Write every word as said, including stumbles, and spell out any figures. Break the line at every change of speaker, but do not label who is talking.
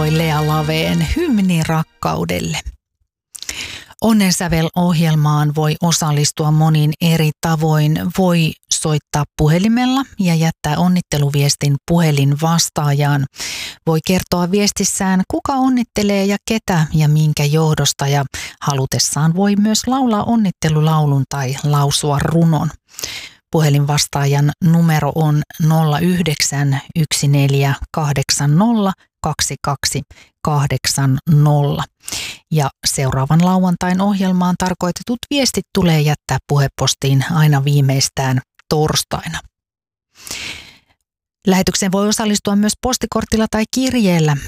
lauloi Lea Laveen hymni rakkaudelle. Onnensävel-ohjelmaan voi osallistua monin eri tavoin. Voi soittaa puhelimella ja jättää onnitteluviestin puhelin vastaajaan. Voi kertoa viestissään, kuka onnittelee ja ketä ja minkä johdosta, ja halutessaan voi myös laulaa onnittelulaulun tai lausua runon. Puhelinvastaajan numero on nolla yhdeksän yksi neljä kahdeksan nolla kaksi kaksi kahdeksan nolla. Ja seuraavan lauantain ohjelmaan tarkoitetut viestit tulee jättää puhepostiin aina viimeistään torstaina. Lähetykseen voi osallistua myös postikortilla tai kirjeellä.